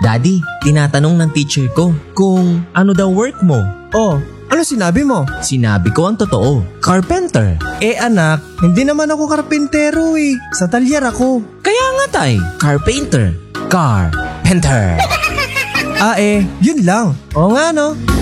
Daddy, tinatanong ng teacher ko kung ano daw work mo. Oh, ano sinabi mo? Sinabi ko ang totoo, carpenter. Anak, hindi naman ako karpintero eh. Sa talyer ako. Kaya nga tay, carpenter. Carpenter. Yun lang. Oo nga no.